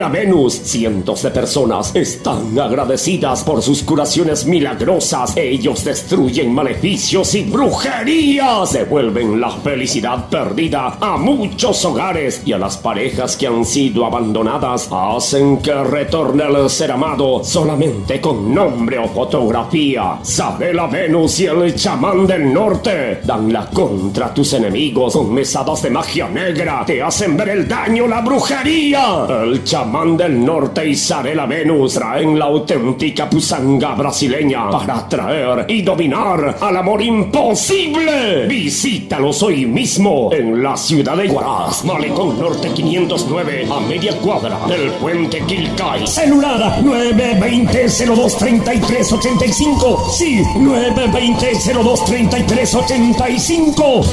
A Venus, cientos de personas están agradecidas por sus curaciones milagrosas. Ellos destruyen maleficios y brujerías, devuelven la felicidad perdida a muchos hogares y a las parejas que han sido abandonadas. Hacen que retorne el ser amado solamente con nombre o fotografía. Sabela Venus y el chamán del norte dan la contra tus enemigos con mesadas de magia negra. Te hacen ver el daño, la brujería. El chamán del norte y Sabela Venus traen la auténtica pusanga brasileña para atraer y dominar al amor imposible. Visítalos hoy mismo en la ciudad de Huaraz, Malecón Norte 509, a media cuadra del puente Quilcay. Celular 920-023385. Sí, 920-023385.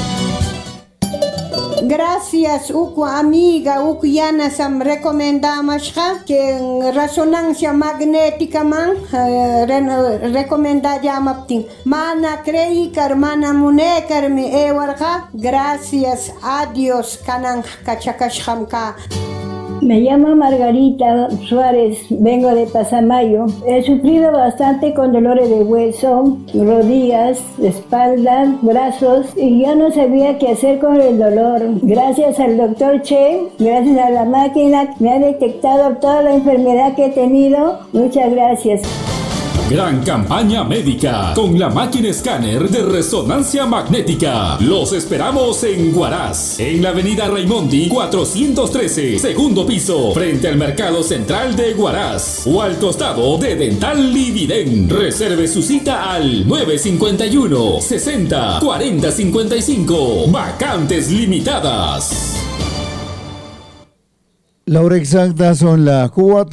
Gracias, uku amiga, uku yana sam recomendamos que en resonancia magnética man recomenda llamaptin. Mana creikar, mana munekar mi ewarja. Gracias a Dios kanan kachakashkamka. Me llamo Margarita Suárez, vengo de Pasamayo. He sufrido bastante con dolores de hueso, rodillas, espalda, brazos y ya no sabía qué hacer con el dolor. Gracias al doctor Che, gracias a la máquina, me ha detectado toda la enfermedad que he tenido. Muchas gracias. Gran campaña médica con la máquina escáner de resonancia magnética. Los esperamos en Huaraz, en la avenida Raimondi 413, segundo piso, frente al Mercado Central de Huaraz o al costado de Dental Lividen. Reserve su cita al 951-60-4055. Vacantes limitadas. La hora exacta son las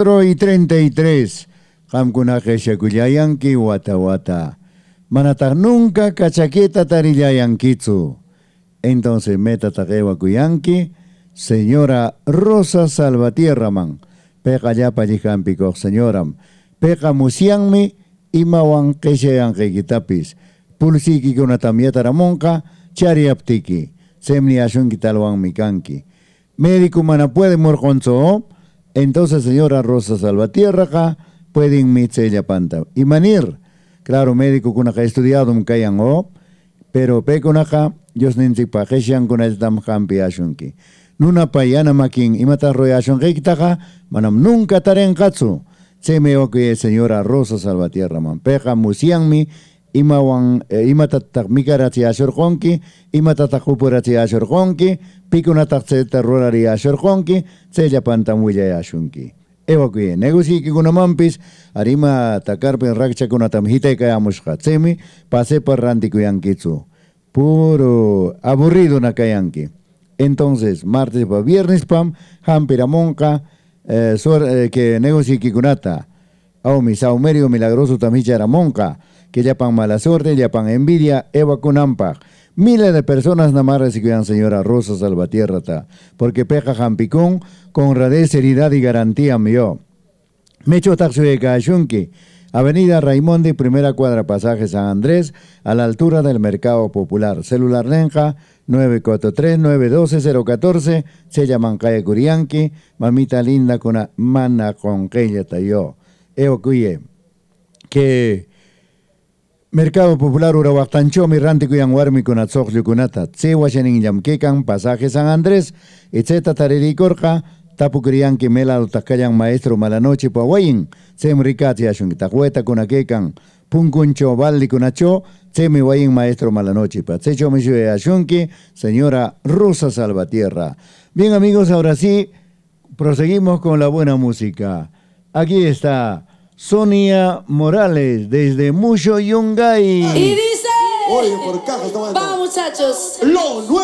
4:33. Hamkuna Keshakuyayanki wata. Manatar nunca cachaqueta tarillayankitsu. Entonces meta tagewa kuyanki, señora Rosa Salvatierra man. Peka yapa yihampiko señoram. Peka musianmi imawan keshayankikitapis. Pulsiki kunatamieta ramonka, chariaptiki. Semni ashunki talwan mikanki. Médico mana puede morconzo. Entonces señora Rosa Salvatierra pueden mitzella panta. Y manir, claro, médico que ha estudiado un kayan pero peconaja, Dios ninti pa heshan con el tam hampi ashunki. Nuna payana makin imata royashon rekitaja, manam nunca taren katsu. Se me oque señora Rosa Salvatierra man. Peja musianmi, imatatak mikarati ashorkonki, imatatak upurati ashorkonki, piconatak se terrorari ashorkonki, sella panta muya ashunki. Evacué, negoci que con mampis, arima tacarpe racha con atamjita y cayamusca. Semi, pasé por rantico yankitsu. Puro aburrido na kayanki. Entonces, martes para viernes pam, hampiramonca, que negoci que kunata. Au mi saumerio milagroso tamilla ramonca, que ya pan mala suerte, ya pan envidia, eva con ampa. Miles de personas namar recibían señora Rosa Salvatierra, porque peja jampicón con honradez, seriedad y garantía mío. Mecho taxi Cachunqui, avenida Raimondi, primera cuadra, pasaje San Andrés, a la altura del Mercado Popular. Celular Lenja 943-912-014, se llaman calle Curianqui, mamita linda con una mana con quella tayo. Cuye, que Mercado Popular Urahuactancho, Mirranti Cuyanguarmi con Atzoclio Cunata, Tsehuachanin Yamquecan, pasaje San Andrés, etc. Tareri Corja, Tapucrianqui Mela Utacayan Maestro Malanoche Pahuayin, Semricati Ashunquitahueta Cunaquecan, Puncuncho Valli Cunacho, Tsemi Huayin Maestro Malanoche, Patsecho Michue Ashunqui, señora Rosa Salvatierra. Bien amigos, ahora sí, proseguimos con la buena música. Aquí está Sonia Morales, desde Musho Yungay. Y dice... Oye, por cajas, va muchachos. Lo nuevo.